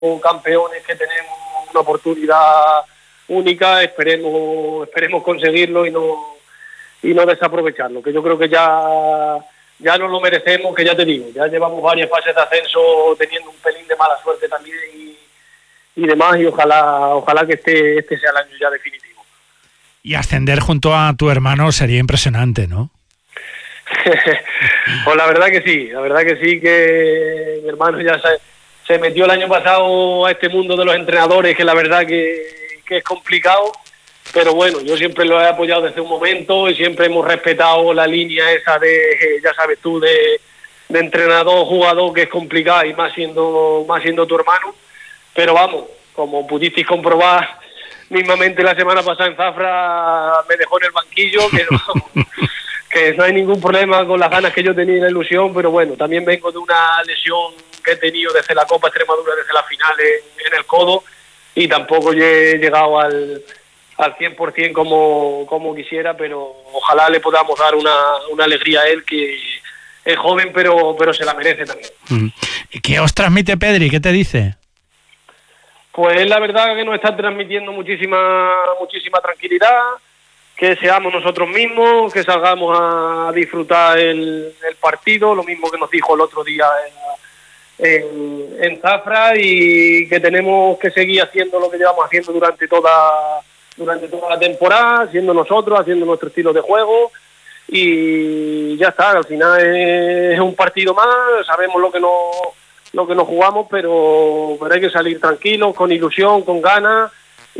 campeones, que tenemos una oportunidad única, esperemos conseguirlo y no desaprovecharlo, que yo creo que ya nos lo merecemos, que ya te digo, ya llevamos varias fases de ascenso teniendo un pelín de mala suerte también y demás, y ojalá que este sea el año ya definitivo. Y ascender junto a tu hermano sería impresionante, ¿no? Pues la verdad que sí, que mi hermano ya se metió el año pasado a este mundo de los entrenadores, que la verdad que es complicado, pero bueno, yo siempre lo he apoyado desde un momento y siempre hemos respetado la línea esa de, ya sabes tú, de entrenador, jugador, que es complicado, y más siendo tu hermano. Pero vamos, como pudisteis comprobar mismamente la semana pasada en Zafra, me dejó en el banquillo, que no hay ningún problema con las ganas que yo tenía y la ilusión, pero bueno, también vengo de una lesión que he tenido desde la Copa Extremadura, desde la final en el codo, y tampoco he llegado al 100% como quisiera, pero ojalá le podamos dar una alegría a él, que es joven, pero se la merece también. ¿Y qué os transmite Pedri? ¿Qué te dice? Pues la verdad que nos está transmitiendo muchísima tranquilidad, que seamos nosotros mismos, que salgamos a disfrutar el partido, lo mismo que nos dijo el otro día en Zafra, y que tenemos que seguir haciendo lo que llevamos haciendo durante toda la temporada, siendo nosotros, haciendo nuestro estilo de juego, y ya está. Al final es un partido más, sabemos lo que nos jugamos, pero hay que salir tranquilos, con ilusión, con ganas,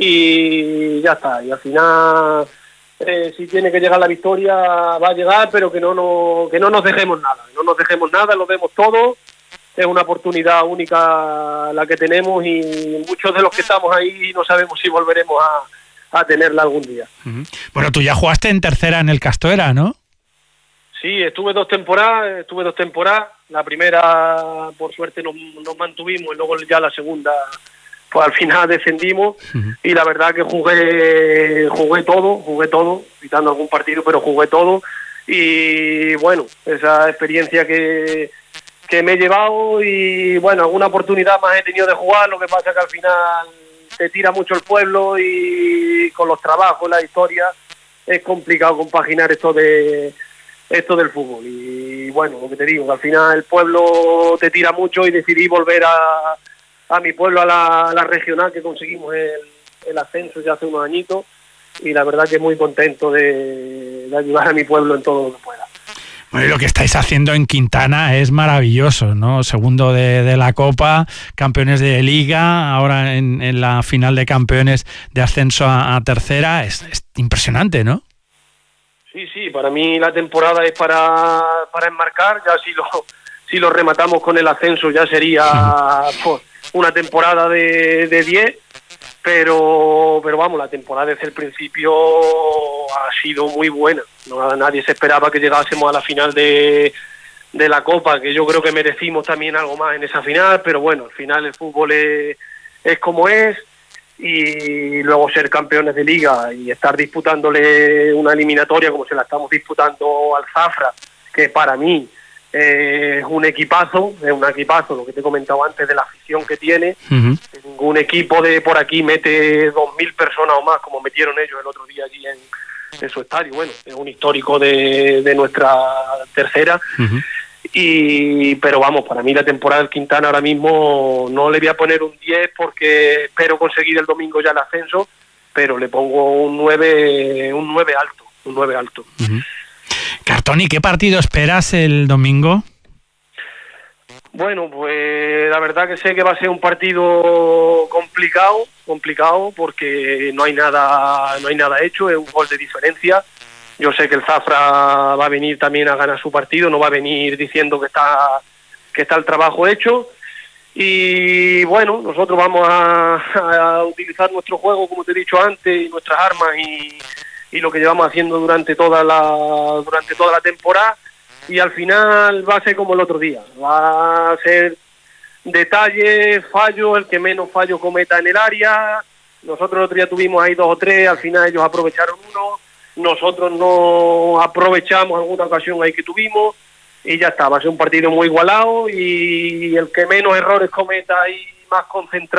y ya está. Y al final, si tiene que llegar la victoria, va a llegar, pero que no nos dejemos nada, lo demos todo. Es una oportunidad única la que tenemos, y muchos de los que estamos ahí no sabemos si volveremos a tenerla algún día. Bueno, tú ya jugaste en tercera en el Castoera, ¿no? Sí, estuve dos temporadas. La primera, por suerte, nos mantuvimos, y luego ya la segunda, pues al final descendimos. Y la verdad que jugué todo, quitando algún partido, pero jugué todo. Y bueno, esa experiencia que me he llevado, y bueno, alguna oportunidad más he tenido de jugar. Lo que pasa es que al final te tira mucho el pueblo, y con los trabajos, la historia, es complicado compaginar esto del fútbol. Y bueno, lo que te digo, que al final el pueblo te tira mucho, y decidí volver a mi pueblo, a la regional, que conseguimos el ascenso ya hace unos añitos, y la verdad que muy contento de ayudar a mi pueblo en todo lo que pueda. Bueno, y lo que estáis haciendo en Quintana es maravilloso, ¿no? Segundo de la Copa, campeones de Liga, ahora en la final de campeones de ascenso a tercera. Es impresionante, ¿no? Sí, para mí la temporada es para enmarcar. Ya si lo rematamos con el ascenso, ya sería pues, una temporada de 10, pero vamos, la temporada desde el principio ha sido muy buena. Nadie se esperaba que llegásemos a la final de la Copa, que yo creo que merecimos también algo más en esa final, pero bueno, al final el fútbol es como es. Y luego ser campeones de Liga y estar disputándole una eliminatoria como se la estamos disputando al Zafra, que para mí es un equipazo, lo que te he comentado antes de la afición que tiene. Ningún equipo de por aquí mete 2.000 personas o más como metieron ellos el otro día allí en su estadio. Bueno, es un histórico de nuestra tercera. Pero vamos, para mí la temporada del Quintana ahora mismo no le voy a poner un 10, porque espero conseguir el domingo ya el ascenso, pero le pongo un 9 alto. Cartoni, ¿qué partido esperas el domingo? Bueno, pues la verdad que sé que va a ser un partido complicado, porque no hay nada hecho, es un gol de diferencia. Yo sé que el Zafra va a venir también a ganar su partido, no va a venir diciendo que está el trabajo hecho. Y bueno, nosotros vamos a utilizar nuestro juego, como te he dicho antes, y nuestras armas, y lo que llevamos haciendo durante toda la temporada. Y al final va a ser como el otro día, va a ser detalles, fallos, el que menos fallos cometa en el área. Nosotros el otro día tuvimos ahí 2 o 3, al final ellos aprovecharon uno. Nosotros no aprovechamos alguna ocasión ahí que tuvimos, y ya está. Va a ser un partido muy igualado, y el que menos errores cometa y más concentrado